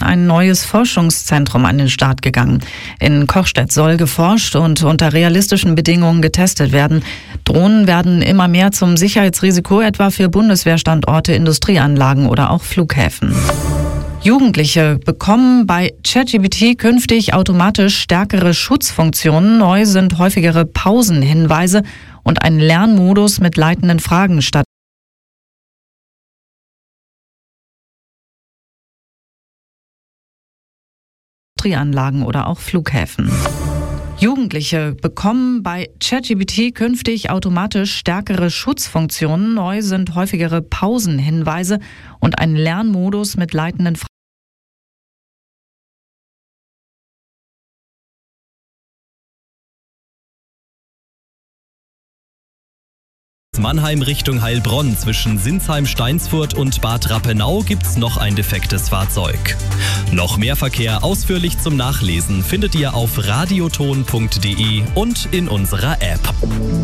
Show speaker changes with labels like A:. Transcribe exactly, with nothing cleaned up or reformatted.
A: ein neues Forschungszentrum an den Start gegangen. In Kochstedt soll geforscht und unter realistischen Bedingungen getestet werden. Drohnen werden immer mehr zum Sicherheitsrisiko, etwa für Bundeswehrstandorte, Industrieanlagen oder auch Flughäfen. Jugendliche bekommen bei ChatGPT künftig automatisch stärkere Schutzfunktionen. Neu sind häufigere Pausenhinweise und ein Lernmodus mit leitenden Fragen statt Industrieanlagen oder auch Flughäfen. Jugendliche bekommen bei ChatGPT künftig automatisch stärkere Schutzfunktionen. Neu sind häufigere Pausenhinweise und ein Lernmodus mit leitenden Fragen.
B: Mannheim Richtung Heilbronn zwischen Sinsheim-Steinsfurt und Bad Rappenau gibt's noch ein defektes Fahrzeug. Noch mehr Verkehr ausführlich zum Nachlesen findet ihr auf radioton punkt de und in unserer App.